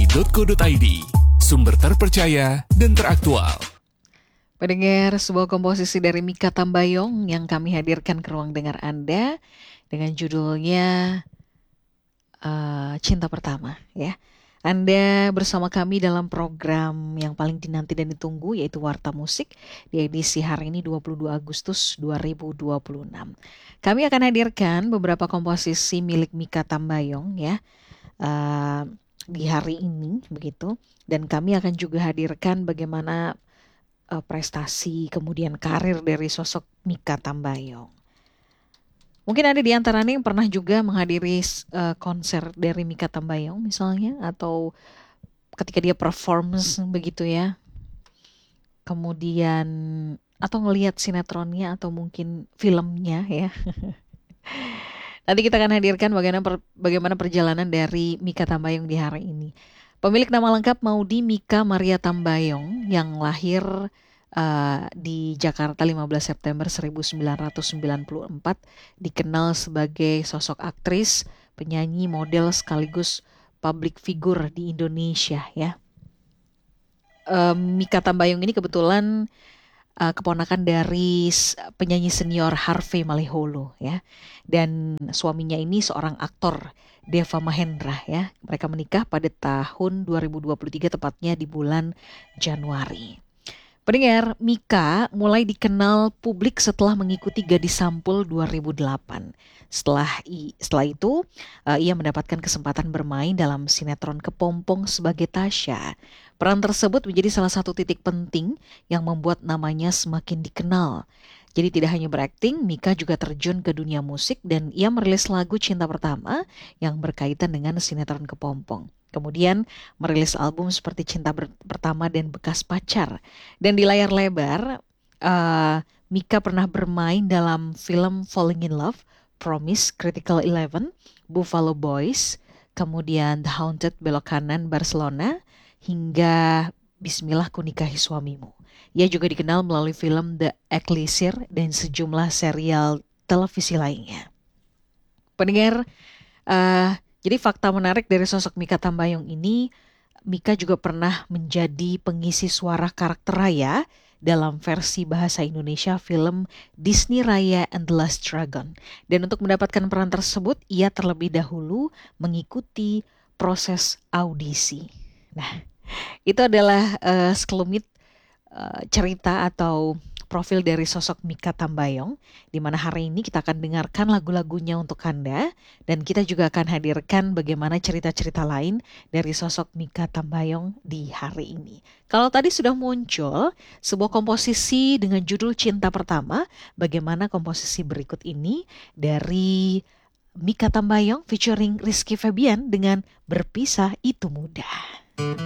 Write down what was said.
@rri.co.id, sumber terpercaya dan teraktual. Pendengar, sebuah komposisi dari Mikha Tambayong yang kami hadirkan ke ruang dengar Anda dengan judulnya Cinta Pertama, ya. Anda bersama kami dalam program yang paling dinanti dan ditunggu, yaitu Warta Musik di edisi hari ini 22 Agustus 2026. Kami akan hadirkan beberapa komposisi milik Mikha Tambayong, ya, di hari ini begitu, dan kami akan juga hadirkan bagaimana prestasi kemudian karir dari sosok Mikha Tambayong. Mungkin ada di antara Anda yang pernah juga menghadiri konser dari Mikha Tambayong misalnya, atau ketika dia performance begitu ya. Kemudian atau ngelihat sinetronnya atau mungkin filmnya ya. Nanti kita akan hadirkan bagaimana perjalanan dari Mikha Tambayong di hari ini. Pemilik nama lengkap Maudy Mikha Maria Tambayong yang lahir di Jakarta 15 September 1994, dikenal sebagai sosok aktris, penyanyi, model sekaligus public figure di Indonesia ya. Mikha Tambayong ini kebetulan keponakan dari penyanyi senior Harvey Maleholo ya, dan suaminya ini seorang aktor, Deva Mahendra ya. Mereka menikah pada tahun 2023, tepatnya di bulan Januari. Pendengar, Mikha mulai dikenal publik setelah mengikuti Gadis Sampul 2008. Setelah itu, ia mendapatkan kesempatan bermain dalam sinetron Kepompong sebagai Tasya. Peran tersebut menjadi salah satu titik penting yang membuat namanya semakin dikenal. Jadi tidak hanya berakting, Mikha juga terjun ke dunia musik dan ia merilis lagu Cinta Pertama yang berkaitan dengan sinetron Kepompong. Kemudian merilis album seperti Cinta Pertama dan Bekas Pacar. Dan di layar lebar, Mikha pernah bermain dalam film Falling in Love, Promise, Critical 11, Buffalo Boys, kemudian The Haunted, Belok Kanan, Barcelona, hingga Bismillah Ku Nikahi Suamimu. Ia juga dikenal melalui film The Elixir dan sejumlah serial televisi lainnya. Pendengar, jadi fakta menarik dari sosok Mikha Tambayong ini, Mikha juga pernah menjadi pengisi suara karakter Raya dalam versi bahasa Indonesia film Disney Raya and the Last Dragon. Dan untuk mendapatkan peran tersebut, ia terlebih dahulu mengikuti proses audisi. Nah, itu adalah sekelumit cerita atau profil dari sosok Mikha Tambayong, di mana hari ini kita akan dengarkan lagu-lagunya untuk Anda, dan kita juga akan hadirkan bagaimana cerita-cerita lain dari sosok Mikha Tambayong di hari ini. Kalau tadi sudah muncul sebuah komposisi dengan judul Cinta Pertama, bagaimana komposisi berikut ini dari Mikha Tambayong featuring Rizky Febian dengan Berpisah Itu Mudah.